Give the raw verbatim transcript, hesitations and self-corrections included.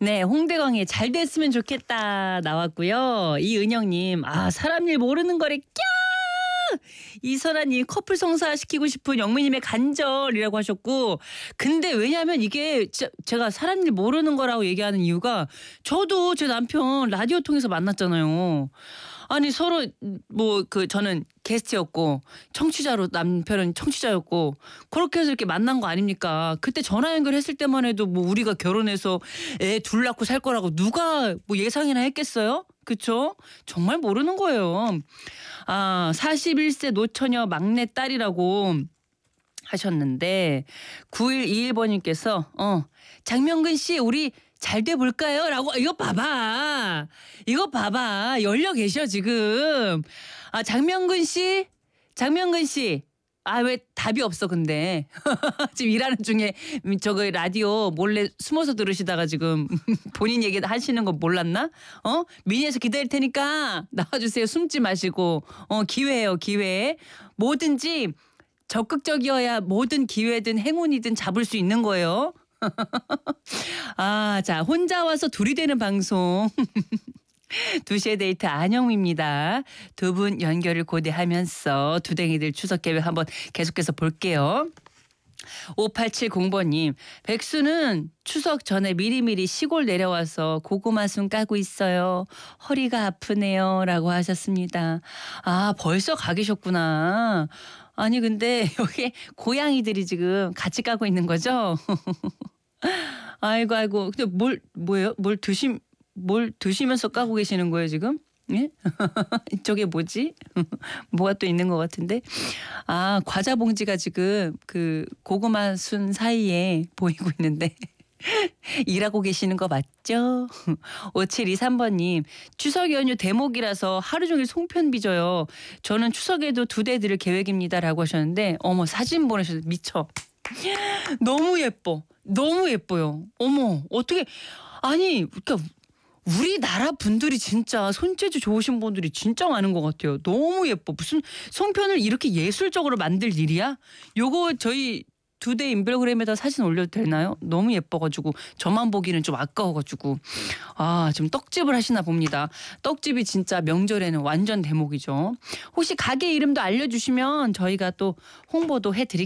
네, 홍대광의 잘 됐으면 좋겠다 나왔고요. 이은영님, 아 사람 일 모르는 거래 꺄! 이설아님 커플 성사시키고 싶은 영미님의 간절이라고 하셨고, 근데 왜냐하면 이게 진짜 제가 사람 일 모르는 거라고 얘기하는 이유가 저도 제 남편 라디오 통해서 만났잖아요. 아니 서로 뭐 그 저는 게스트였고 청취자로 남편은 청취자였고 그렇게 해서 이렇게 만난 거 아닙니까? 그때 전화 연결했을 때만 해도 뭐 우리가 결혼해서 애 둘 낳고 살 거라고 누가 뭐 예상이나 했겠어요? 그쵸? 정말 모르는 거예요. 아, 사십일 세 노처녀 막내딸이라고 하셨는데 구일이일 번님께서 어 장명근 씨 우리 잘 돼 볼까요? 라고 이거 봐봐. 이거 봐봐. 열려 계셔 지금. 아 장명근 씨? 장명근 씨. 아 왜 답이 없어 근데. 지금 일하는 중에 저거 라디오 몰래 숨어서 들으시다가 지금 본인 얘기 하시는 거 몰랐나? 어? 미니에서 기다릴 테니까 나와주세요. 숨지 마시고. 어 기회예요 기회. 뭐든지 적극적이어야 모든 기회든 행운이든 잡을 수 있는 거예요. 아, 자, 혼자 와서 둘이 되는 방송. 두 시의 데이트 안영미입니다. 두 분 연결을 고대하면서 두댕이들 추석 계획 한번 계속해서 볼게요. 오팔칠공 번님, 백수는 추석 전에 미리미리 시골 내려와서 고구마 순 까고 있어요. 허리가 아프네요. 라고 하셨습니다. 아, 벌써 가 계셨구나. 아니, 근데 여기 고양이들이 지금 같이 까고 있는 거죠? 아이고, 아이고. 근데 뭘, 뭐예요? 뭘 드시, 뭘 드시면서 까고 계시는 거예요, 지금? 예? 저게 뭐지? 뭐가 또 있는 것 같은데. 아, 과자 봉지가 지금 그 고구마 순 사이에 보이고 있는데. 일하고 계시는 거 맞죠? 오칠이삼 번님, 추석 연휴 대목이라서 하루 종일 송편 빚어요. 저는 추석에도 두 대 들을 계획입니다. 라고 하셨는데, 어머, 사진 보내셔서 미쳐. 너무 예뻐. 너무 예뻐요. 어머, 어떻게, 아니, 그러니까 우리나라 분들이 진짜 손재주 좋으신 분들이 진짜 많은 것 같아요. 너무 예뻐. 무슨 송편을 이렇게 예술적으로 만들 일이야? 요거 저희 두 대 인별그램에다 사진 올려도 되나요? 너무 예뻐가지고 저만 보기는 좀 아까워가지고. 아, 지금 떡집을 하시나 봅니다. 떡집이 진짜 명절에는 완전 대목이죠. 혹시 가게 이름도 알려주시면 저희가 또 홍보도 해드릴게요.